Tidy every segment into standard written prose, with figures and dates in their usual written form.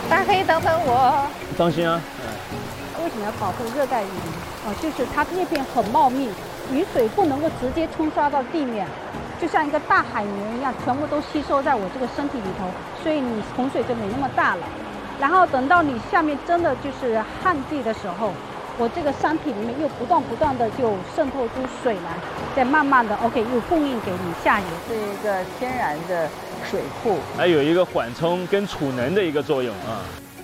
大黑等等我。 当心啊！ 为什么要保护热带雨林？就是它叶片很茂密，雨水不能够直接冲刷到地面，就像一个大海绵一样，全部都吸收在我这个身体里头，所以你洪水就没那么大了。然后等到你下面真的就是旱地的时候，我这个山体里面又不断的就渗透出水来，再慢慢的 OK 又供应给你下游， 是一个天然的水库， 还有一个缓冲跟储能的一个作用啊。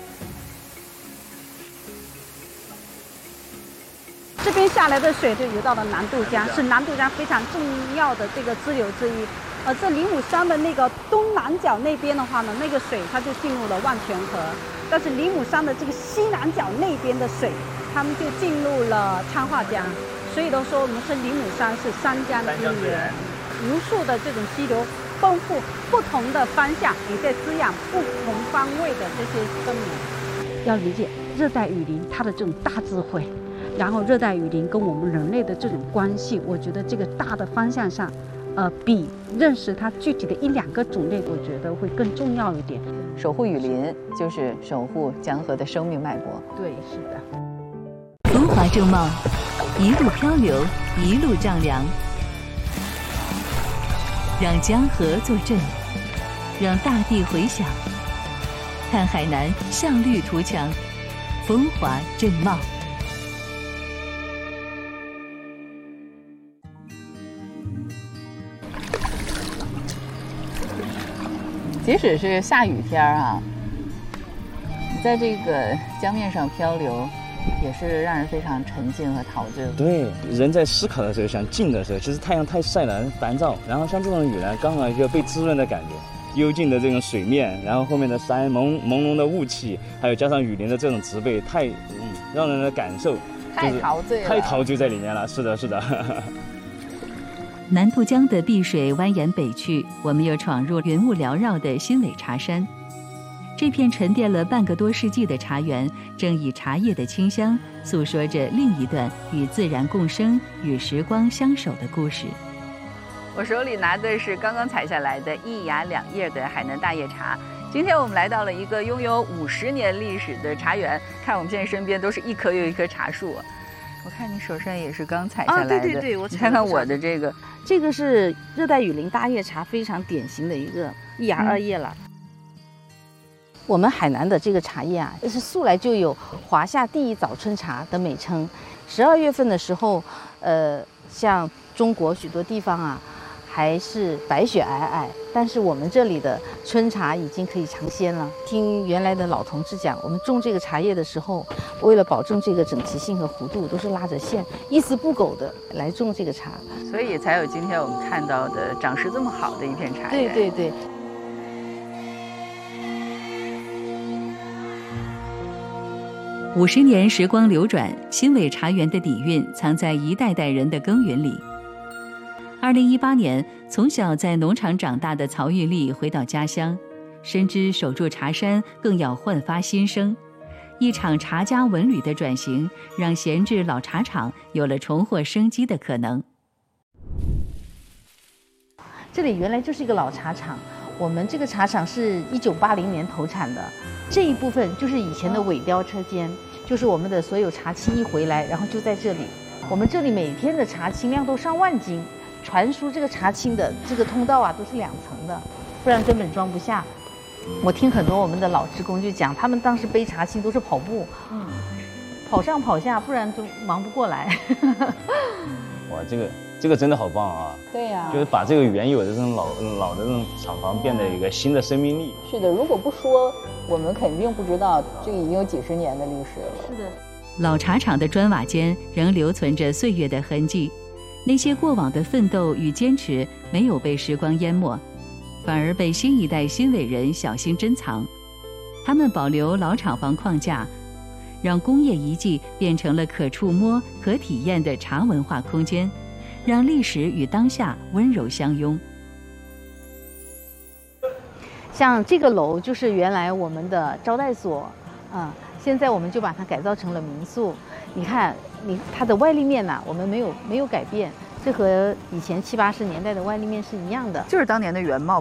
这边下来的水就流到了南渡江，是南渡江非常重要的这个支流之一。这灵武山的那个东南角那边的话呢，那个水它就进入了万泉河，但是灵武山的这个西南角那边的水，它们就进入了昌化江。所以都说我们是灵武山是三江之源，无数的这种溪流奔赴不同的方向，也在滋养不同方位的这些生命。要理解热带雨林它的这种大智慧。然后热带雨林跟我们人类的这种关系，我觉得这个大的方向上，比认识它具体的一两个种类，我觉得会更重要一点。 守护雨林就是守护江河的生命脉搏。 对，是的。 风华正茂，一路漂流，一路丈量，让江河作证，让大地回响。看海南向绿图强，风华正茂。 即使是下雨天啊，你在这个江面上漂流，也是让人非常沉静和陶醉。 对，人在思考的时候，想静的时候，其实太阳太晒了，烦躁。然后像这种雨呢，刚好一个被滋润的感觉，幽静的这种水面，然后后面的山朦胧的雾气，还有加上雨林的这种植被，太让人的感受太陶醉了， 太陶醉在里面了。是的，是的。 南渡江的碧水蜿蜒北去，我们又闯入云雾缭绕的新尾茶山。这片沉淀了半个多世纪的茶园，正以茶叶的清香，诉说着另一段与自然共生、与时光相守的故事。 我手里拿的是刚刚采下来的一芽两叶的海南大叶茶。今天我们来到了一个拥有50年历史的茶园，看我们现在身边都是一棵又一棵茶树。我看你手上也是刚采下来的， 对， 你看看我的这个是热带雨林大叶茶非常典型的一个一芽二叶了。我们海南的这个茶叶啊，是素来就有华夏第一早春茶的美称。12月份的时候，像中国许多地方啊，还是白雪皑皑，但是我们这里的春茶已经可以尝鲜了。听原来的老同志讲，我们种这个茶叶的时候，为了保证这个整齐性和弧度，都是拉着线，一丝不苟的来种这个茶， 所以才有今天我们看到的长势这么好的一片茶园。 对。 50年时光流转，新尾茶园的底蕴藏在一代代人的耕耘里。2018年，从小在农场长大的曹玉丽回到家乡，深知守住茶山更要焕发新生。一场茶家文旅的转型，让闲置老茶厂有了重获生机的可能。 这里原来就是一个老茶厂，我们这个茶厂是1980年投产的，这一部分就是以前的尾雕车间，就是我们的所有茶青一回来，然后就在这里。我们这里每天的茶青量都上万斤，传输这个茶青的这个通道啊都是2层的，不然根本装不下。我听很多我们的老职工就讲，他们当时背茶青都是跑步，跑上跑下，不然就忙不过来。 哇，这个真的好棒啊！ 对呀， 就是把这个原有的这种老的这种厂房变得一个新的生命力。 是的，如果不说，我们肯定不知道这已经有几十年的历史了。 是的， 老茶厂的砖瓦间仍留存着岁月的痕迹，那些过往的奋斗与坚持没有被时光淹没，反而被新一代新伟人小心珍藏。他们保留老厂房框架，让工业遗迹变成了可触摸、可体验的茶文化空间，让历史与当下温柔相拥。 像这个楼就是原来我们的招待所，现在我们就把它改造成了民宿。你看，它的外立面呢，我们没有改变，这和以前70、80年代的外立面是一样的， 就是当年的原貌。